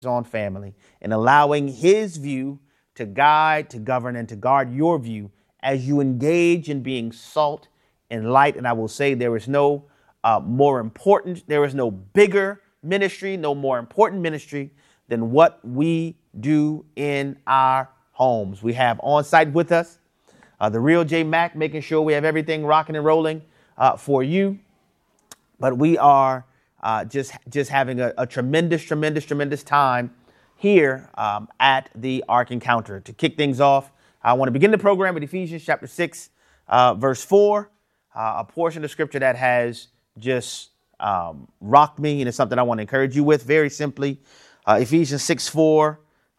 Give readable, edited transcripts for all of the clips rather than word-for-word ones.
on family and allowing his view to guide, to govern, and to guard your view as you engage in being salt and light. And I will say there is no there is no bigger ministry, no more important ministry than what we do in our homes. We have on site with us the real J Mac, making sure we have everything rocking and rolling for you. But we are just having a tremendous time here at the Ark Encounter. To kick things off, I want to begin the program with Ephesians chapter 6, verse 4, a portion of scripture that has just rocked me, and it's something I want to encourage you with very simply. Ephesians 6:4,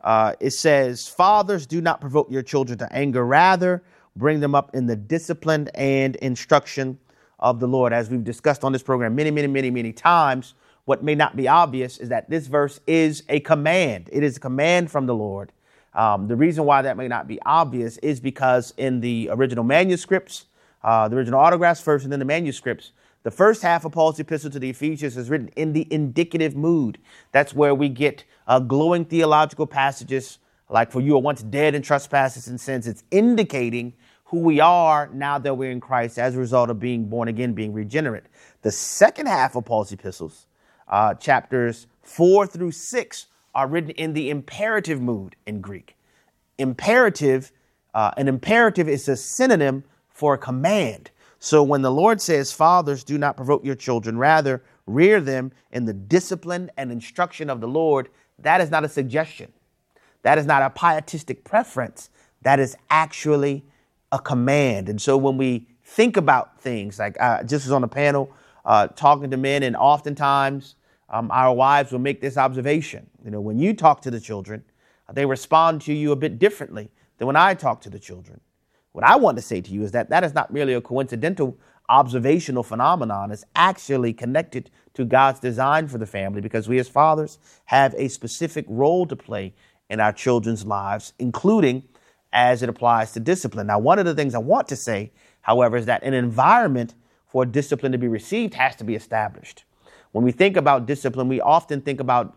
it says, "Fathers, do not provoke your children to anger, rather bring them up in the discipline and instruction of the Lord." As we've discussed on this program many times, what may not be obvious is that this verse is a command. It is a command from the Lord. The reason why that may not be obvious is because in the original manuscripts, the original autographs first and then the manuscripts, the first half of Paul's epistle to the Ephesians is written in the indicative mood. That's where we get glowing theological passages like, "For you are once dead in trespasses and sins." It's indicating who we are now that we're in Christ as a result of being born again, being regenerate. The second half of Paul's epistles, chapters 4 through 6, are written in the imperative mood in Greek. Imperative, an imperative is a synonym for a command. So when the Lord says, "Fathers, do not provoke your children, rather rear them in the discipline and instruction of the Lord," that is not a suggestion. That is not a pietistic preference. That is actually a command. And so when we think about things like I just was on a panel talking to men, and oftentimes our wives will make this observation. You know, when you talk to the children, they respond to you a bit differently than when I talk to the children. What I want to say to you is that that is not merely a coincidental observational phenomenon. It's actually connected to God's design for the family, because we as fathers have a specific role to play in our children's lives, including as it applies to discipline. Now, one of the things I want to say, however, is that an environment for discipline to be received has to be established. When we think about discipline, we often think about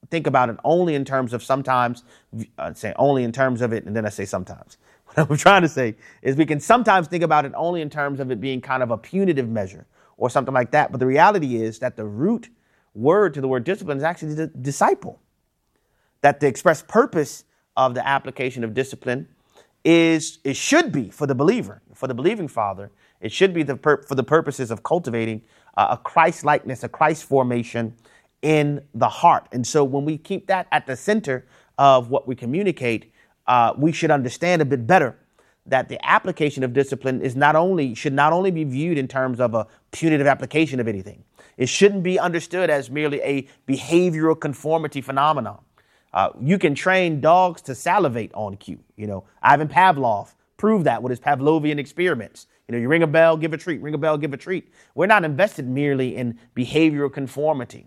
it only in terms of sometimes, say only in terms of it, and then I say sometimes. What I'm trying to say is we can sometimes think about it only in terms of it being kind of a punitive measure or something like that. But the reality is that the root word to the word discipline is actually the disciple. That the express purpose of the application of discipline is, it should be for the believer, for the believing father, it should be for the purposes of cultivating a Christ likeness, a Christ formation in the heart. And so when we keep that at the center of what we communicate, we should understand a bit better that the application of discipline should not only be viewed in terms of a punitive application of anything. It shouldn't be understood as merely a behavioral conformity phenomenon. You can train dogs to salivate on cue. You know, Ivan Pavlov proved that with his Pavlovian experiments. You know, you ring a bell, give a treat, ring a bell, give a treat. We're not invested merely in behavioral conformity.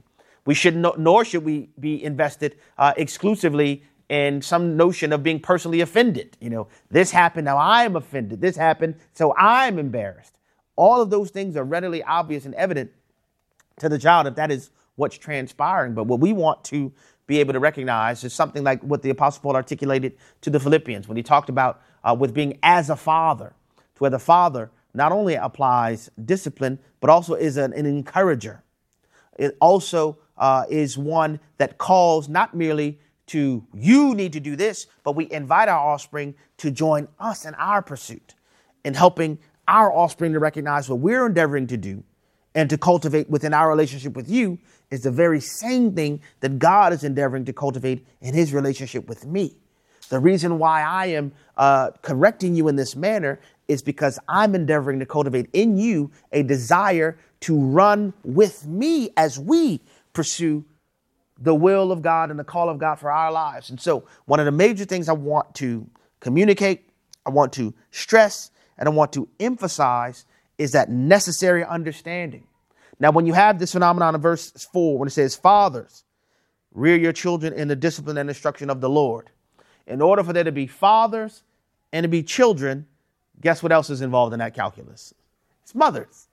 Nor should we be invested exclusively in some notion of being personally offended. You know, this happened, now I am offended. This happened, so I'm embarrassed. All of those things are readily obvious and evident to the child if that is what's transpiring. But what we want to be able to recognize is something like what the Apostle Paul articulated to the Philippians when he talked about with being as a father, to where the father not only applies discipline, but also is an encourager. It also is one that calls not merely to, you need to do this, but we invite our offspring to join us in our pursuit in helping our offspring to recognize what we're endeavoring to do and to cultivate within our relationship with you is the very same thing that God is endeavoring to cultivate in his relationship with me. The reason why I am correcting you in this manner is because I'm endeavoring to cultivate in you a desire to run with me as we pursue the will of God and the call of God for our lives. And so one of the major things I want to communicate, I want to stress, and I want to emphasize is that necessary understanding. Now, when you have this phenomenon in verse 4, when it says, "Fathers, rear your children in the discipline and instruction of the Lord." In order for there to be fathers and to be children, guess what else is involved in that calculus? It's mothers.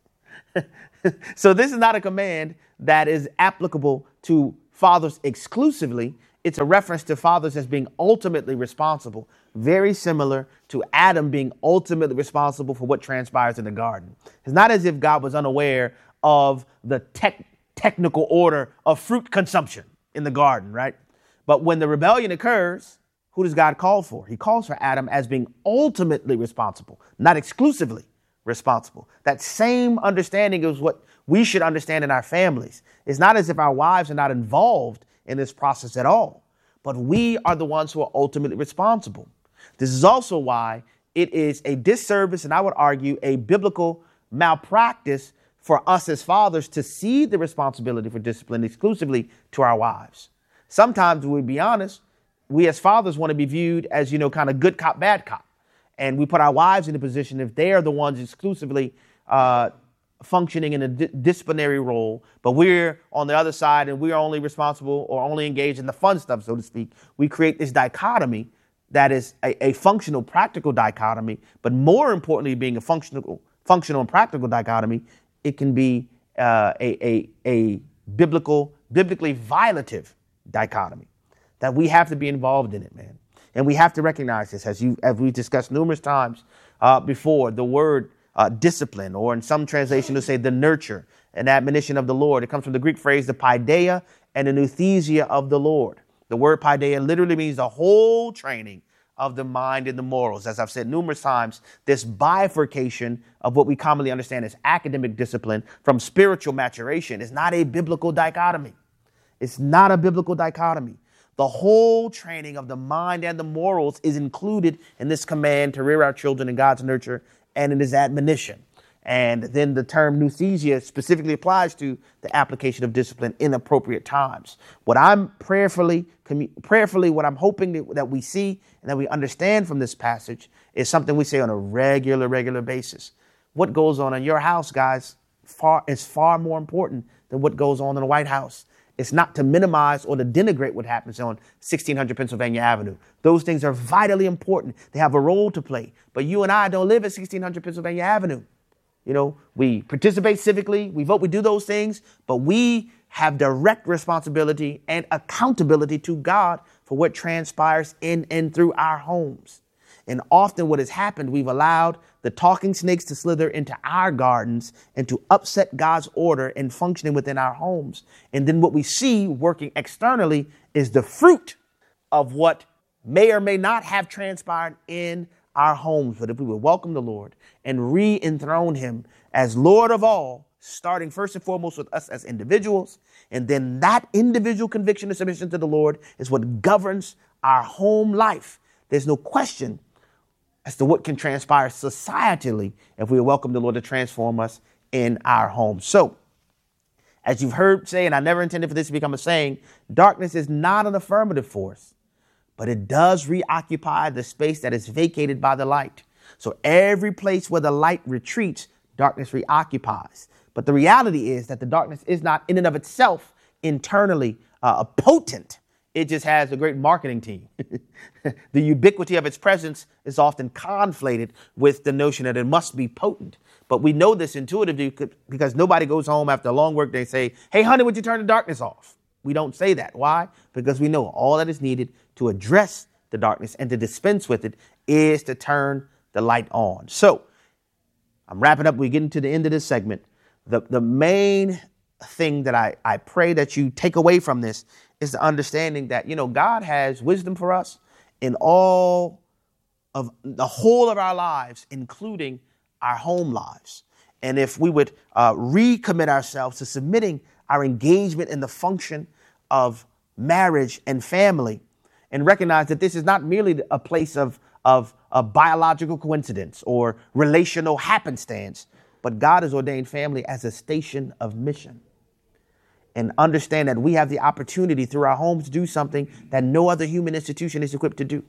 So this is not a command that is applicable to fathers exclusively. it's a reference to fathers as being ultimately responsible, very similar to Adam being ultimately responsible for what transpires in the garden. It's not as if God was unaware of the technical order of fruit consumption in the garden, right? But when the rebellion occurs, who does God call for? He calls for Adam as being ultimately responsible, not exclusively responsible. That same understanding is what we should understand in our families. It's not as if our wives are not involved in this process at all, but we are the ones who are ultimately responsible. This is also why it is a disservice, and I would argue a biblical malpractice for us as fathers to cede the responsibility for discipline exclusively to our wives. Sometimes, we'll be honest, we as fathers want to be viewed as, kind of good cop, bad cop. And we put our wives in a position if they are the ones exclusively functioning in a disciplinary role, but we're on the other side and we're only responsible or only engaged in the fun stuff, so to speak. We create this dichotomy that is a functional, practical dichotomy, but more importantly, being a functional and practical dichotomy, it can be a biblically violative dichotomy that we have to be involved in it, man. And we have to recognize this, as we discussed numerous times before, the word discipline, or in some translation to say the nurture and admonition of the Lord. It comes from the Greek phrase, the paideia and the nouthesia of the Lord. The word paideia literally means the whole training of the mind and the morals. As I've said numerous times, this bifurcation of what we commonly understand as academic discipline from spiritual maturation is not a biblical dichotomy. It's not a biblical dichotomy. The whole training of the mind and the morals is included in this command to rear our children in God's nurture and in his admonition. And then the term nouthesia specifically applies to the application of discipline in appropriate times. What I'm prayerfully, what I'm hoping that we see and that we understand from this passage is something we say on a regular basis. What goes on in your house, guys, is far more important than what goes on in the White House. It's not to minimize or to denigrate what happens on 1600 Pennsylvania Avenue. Those things are vitally important. They have a role to play. But you and I don't live at 1600 Pennsylvania Avenue. We participate civically, we vote, we do those things, but we have direct responsibility and accountability to God for what transpires in and through our homes. And often what has happened, we've allowed the talking snakes to slither into our gardens and to upset God's order and functioning within our homes. And then what we see working externally is the fruit of what may or may not have transpired in our homes. But if we would welcome the Lord and re-enthrone him as Lord of all, starting first and foremost with us as individuals, and then that individual conviction and submission to the Lord is what governs our home life. There's no question as to what can transpire societally if we welcome the Lord to transform us in our homes. So, as you've heard say, and I never intended for this to become a saying, darkness is not an affirmative force, but it does reoccupy the space that is vacated by the light. So every place where the light retreats, darkness reoccupies. But the reality is that the darkness is not in and of itself internally potent. It just has a great marketing team. The ubiquity of its presence is often conflated with the notion that it must be potent. But we know this intuitively because nobody goes home after a long work day and say, hey, honey, would you turn the darkness off? We don't say that. Why? Because we know all that is needed to address the darkness and to dispense with it is to turn the light on. So I'm wrapping up. We're getting to the end of this segment. The main thing that I pray that you take away from this is the understanding that, God has wisdom for us in all of the whole of our lives, including our home lives. And if we would recommit ourselves to submitting our engagement in the function of marriage and family and recognize that this is not merely a place of a biological coincidence or relational happenstance, but God has ordained family as a station of mission. And understand that we have the opportunity through our homes to do something that no other human institution is equipped to do.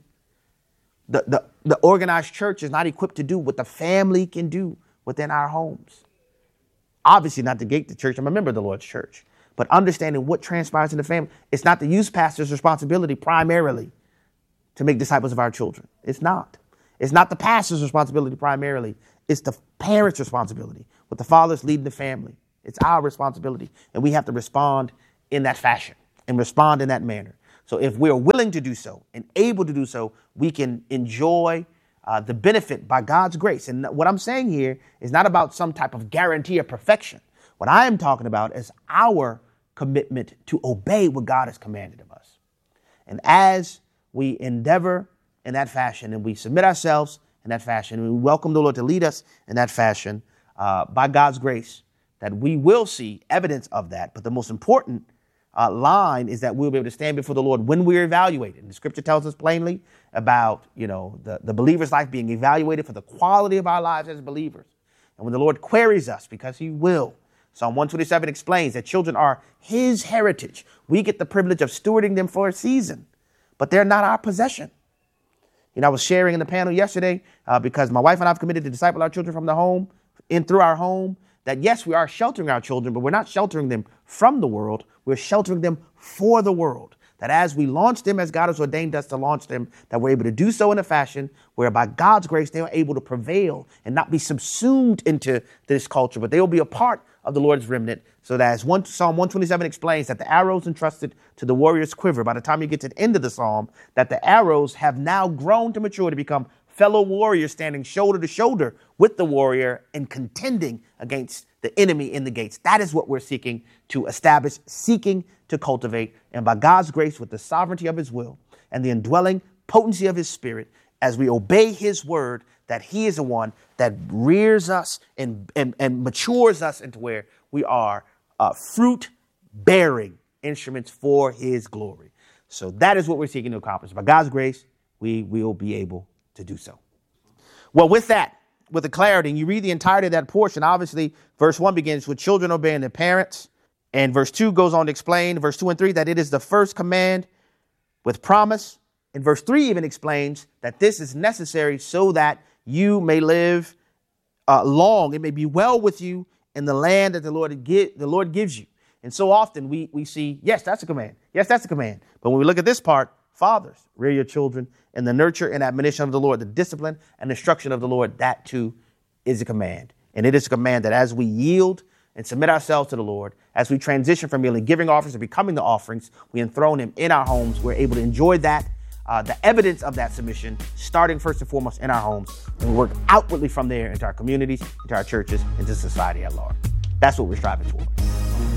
The organized church is not equipped to do what the family can do within our homes. Obviously not to gate the church. I'm a member of the Lord's church. But understanding what transpires in the family, it's not the youth pastor's responsibility primarily to make disciples of our children. It's not. It's not the pastor's responsibility primarily. It's the parents' responsibility, with the fathers leading the family. It's our responsibility, and we have to respond in that fashion and respond in that manner. So if we're willing to do so and able to do so, we can enjoy the benefit by God's grace. And what I'm saying here is not about some type of guarantee of perfection. What I am talking about is our commitment to obey what God has commanded of us. And as we endeavor in that fashion and we submit ourselves in that fashion, and we welcome the Lord to lead us in that fashion, by God's grace, that we will see evidence of that. But the most important line is that we'll be able to stand before the Lord when we're evaluated. And the scripture tells us plainly about, the believer's life being evaluated for the quality of our lives as believers. And when the Lord queries us, because he will, Psalm 127 explains that children are his heritage. We get the privilege of stewarding them for a season, but they're not our possession. I was sharing in the panel yesterday because my wife and I have committed to disciple our children from the home and through our home, that yes, we are sheltering our children, but we're not sheltering them from the world. We're sheltering them for the world. That as we launch them, as God has ordained us to launch them, that we're able to do so in a fashion where by God's grace, they are able to prevail and not be subsumed into this culture, but they will be a part of the Lord's remnant. So that as Psalm 127 explains, that the arrows entrusted to the warrior's quiver, by the time you get to the end of the psalm, that the arrows have now grown to mature to become fellow warriors standing shoulder to shoulder with the warrior and contending against the enemy in the gates. That is what we're seeking to establish, seeking to cultivate. And by God's grace, with the sovereignty of his will and the indwelling potency of his spirit, as we obey his word, that he is the one that rears us and matures us into where we are fruit-bearing instruments for his glory. So that is what we're seeking to accomplish. By God's grace, we will be able to do so. Well, with the clarity, and you read the entirety of that portion, obviously, verse 1 begins with children obeying their parents. And verse 2 goes on to explain, verse 2 and 3, that it is the first command with promise. And verse 3 even explains that this is necessary so that you may live long. It may be well with you in the land that the Lord gives you. And so often we see, yes, that's a command. Yes, that's a command. But when we look at this part, fathers, rear your children in the nurture and admonition of the Lord, the discipline and instruction of the Lord, that too is a command. And it is a command that as we yield and submit ourselves to the Lord, as we transition from merely giving offerings to becoming the offerings, we enthrone him in our homes. We're able to enjoy that, the evidence of that submission, starting first and foremost in our homes. And we work outwardly from there into our communities, into our churches, into society at large. That's what we're striving for.